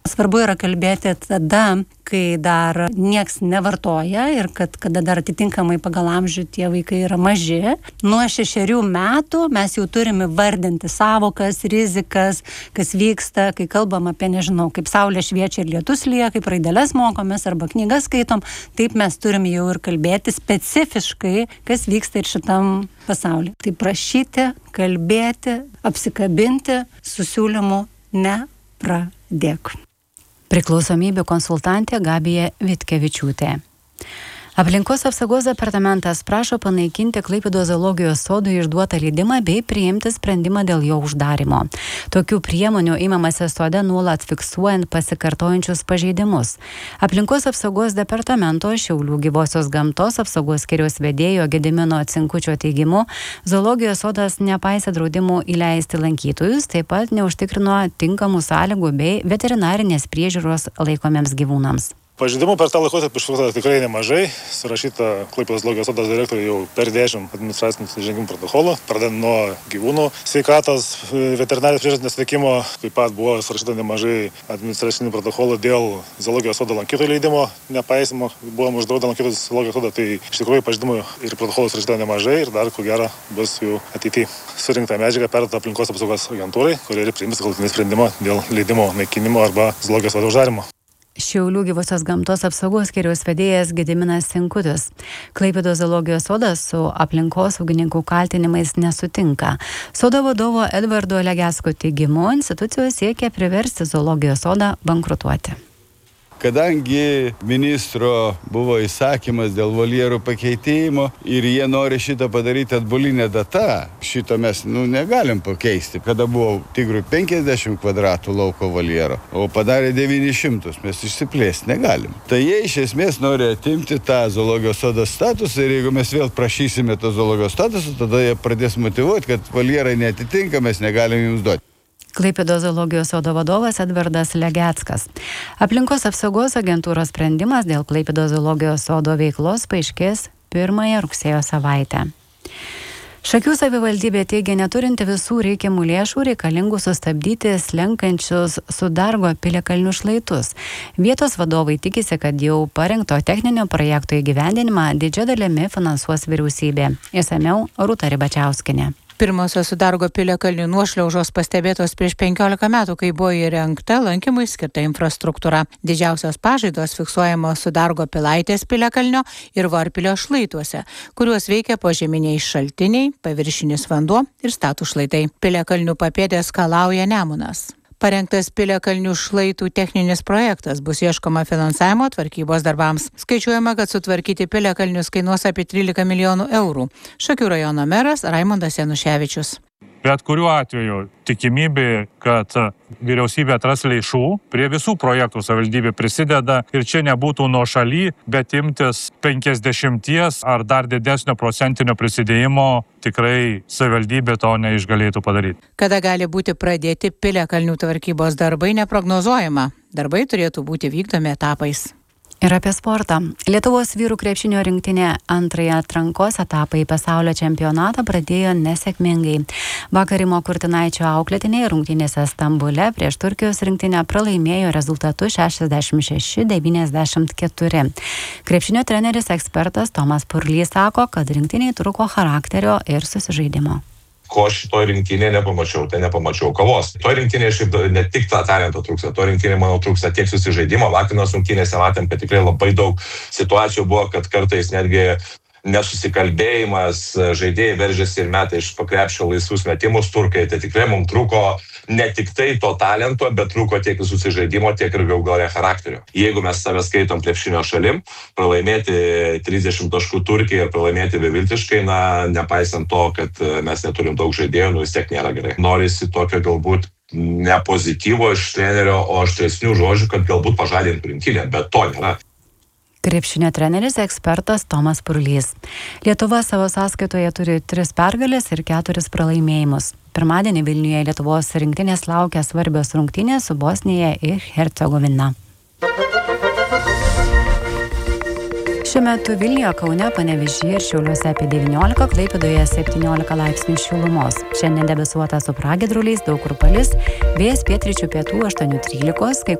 Svarbu yra kalbėti tada, kai dar nieks nevartoja ir kada dar atitinkamai pagal amžių tie vaikai yra maži. Nuo 6 metų mes jau turime vardinti savokas, rizikas, kas vyksta, kai kalbam apie, nežinau, kaip saulė šviečia ir lietus lyja, kaip raideles mokomės arba knygas skaitom, taip mes turime jau ir kalbėti specifiškai, kas vyksta ir šitam pasaulyje. Tai prašyti, kalbėti, apsikabinti su siūlymu nepradėk. Priklausomybių konsultantė Gabija Vitkevičiūtė. Aplinkos apsaugos departamentas prašo panaikinti Klaipėdos zoologijos sodui išduotą leidimą bei priimti sprendimą dėl jo uždarymo. Tokių priemonių imamasi sode nuolat fiksuojant pasikartojančius pažeidimus. Aplinkos apsaugos departamento Šiaulių gyvosios gamtos apsaugos skyriaus vedėjo Gedimino Cinkučio teigimu, zoologijos sodas nepaisė draudimų įleisti lankytojus, taip pat neužtikrino tinkamų sąlygų bei veterinarinės priežiūros laikomiems gyvūnams. Pažeidimų per tą laikotarpį išfiksuota tikrai nemažai. Surašyta Klaipėdos zoologijos sodas direktoriui jau per 10 administracinių nusižengimų protokolų, pradedant nuo gyvūnų sveikatos, veterinarijos priežiūros nesuteikimo. Taip pat buvo surašyta nemažai administracinių protokolų dėl zoologijos sodo lankytojų leidimo nepaisimo. Buvom uždraudę lankytojus zoologijos sodą, tai iš tikrųjų pažeidimų ir protokolų surašyta nemažai ir dar ko gero bus jų ateityje. Surinkta medžiaga perduota aplinkos apsaugos agentūrai, kuri ir priims galutinį sprendimą dėl leidimo naikinimo arba zoologijos sodo uždarymo. Šiaulių gyvosios gamtos apsaugos skyriaus vedėjas Gediminas Cinkutis. Klaipėdos zoologijos sodas su aplinkosaugininkų kaltinimais nesutinka. Sodo vadovo Edvardo Legecko teigimu, institucijos siekia priversti zoologijos sodą bankrutuoti. Kadangi ministro buvo įsakymas dėl voljerų pakeitimo ir jie nori šitą padaryti atbulinę datą, šito mes negalim pakeisti. Kada buvo tigrui 50 kvadratų lauko voljero, o padarė 900, mes išsiplėsti negalim. Tai jie iš esmės nori atimti tą zoologijos sodo statusą ir jeigu mes vėl prašysime to zoologijos statuso, tada jie pradės motyvuoti, kad voljerai neatitinka, mes negalim jums duoti. Klaipėdos zoologijos sodo vadovas Edvardas Legeckas. Aplinkos apsaugos agentūros sprendimas dėl Klaipėdos zoologijos sodo veiklos paaiškės 1 rugsėjo savaitę. Šakių savivaldybė teigia neturinti visų reikiamų lėšų reikalingų sustabdyti slenkančius Sudargo piliakalnių šlaitus. Vietos vadovai tikisi, kad jau parengto techninio projekto įgyvendinimą didžia dalimi finansuos vyriausybė. Išsamiau Rūta Ribačiauskienė. Pirmosios Sudargo piliakalnių nuošliaužos pastebėtos prieš 15 metų, kai buvo įrengta lankymui skirta infrastruktūra. Didžiausios pažaidos fiksuojamos Sudargo pilaitės piliakalnio ir Varpilio šlaituose, kuriuos veikia požeminiai šaltiniai, paviršinis vanduo ir statūs šlaitai. Piliakalnių papėdės skalauja Nemunas. Parengtas piliakalnių šlaitų techninis projektas, bus ieškoma finansavimo tvarkybos darbams. Skaičiuojama, kad sutvarkyti piliakalnius kainuos apie 13 milijonų eurų. Šakių rajono meras Raimondas Januševičius. Bet kuriuo atveju tikimybė, kad vyriausybė atras lėšų, prie visų projektų savivaldybė prisideda ir čia nebūtų nuošaly, bet imtis 50 ar dar didesnio procentinio prisidėjimo tikrai savivaldybė to neišgalėtų padaryti. Kada gali būti pradėti piliakalnių tvarkybos darbai neprognozuojama. Darbai turėtų būti vykdomi etapais. Ir apie sportą. Lietuvos vyrų krepšinio rinktinė antrąją atrankos etapą į pasaulio čempionatą pradėjo nesėkmingai. Vakar Rimo Kurtinaičio auklėtiniai rungtynėse Stambule prieš Turkijos rinktinę pralaimėjo rezultatu 66-94. Krepšinio treneris ekspertas Tomas Purlys sako, kad rinktiniai trūko charakterio ir susižaidimo. Ko šitoj rinktinėje nepamačiau, tai nepamačiau kovos. Toj rinktinėje šiaip ne tik tą talento trūksta, toj rinktinėje, manau, trūksta tiek susižaidimo. Vakarinos rungtynėse matėm, kad tikrai labai daug situacijų buvo, kad kartais netgi nesusikalbėjimas, žaidėjai veržėsi ir metė iš pakrepšio laisvus metimus turkai. Tai tikrai mums trūko ne tik tai to talento, bet trūko tiek susižaidimo, tiek ir galų charakterio. Jeigu mes save skaitom krepšinio šalim, pralaimėti 30 taškų Turkijai ir pralaimėti beviltiškai, nepaisant to, kad mes neturim daug žaidėjų, vis tiek nėra gerai. Norisi tokio galbūt ne pozityvo iš trenerio, o aštresnių žodžių, kad galbūt pažadintų rinktinę, bet to nėra. Krepšinio treneris ekspertas Tomas Purlys. Lietuva savo sąskaitoje turi 3 pergalės ir 4 pralaimėjimus. Pirmadienį Vilniuje Lietuvos rinktinės laukia svarbios rungtynės su Bosnija ir Hercegovina. Šiuo metu Vilniuje, Kaune, Panevėžyje ir Šiauliuose apie 19, Klaipėdoje 17 laipsnių šilumos. Šiandien debesuota su pragiedruliais, daug kur palis, vėjas pietryčių pietų 8-13, kai